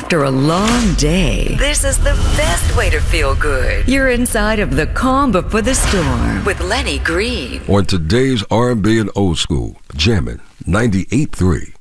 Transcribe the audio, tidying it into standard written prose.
After a long day, this is the best way to feel good. You're inside of the calm before the storm with Lenny Green. On today's R&B and old school, jamming 98.3